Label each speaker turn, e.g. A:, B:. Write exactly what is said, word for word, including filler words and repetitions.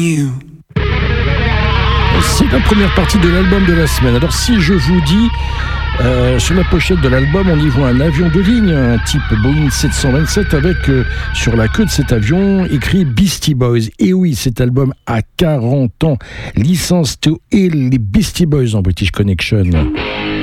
A: C'est la première partie de l'album de la semaine. Alors si je vous dis, euh, sur la pochette de l'album, on y voit un avion de ligne, un type Boeing sept cent vingt-sept avec euh, sur la queue de cet avion écrit Beastie Boys. Et oui, cet album a quarante ans. Licence to Ill, les Beastie Boys en British Connection.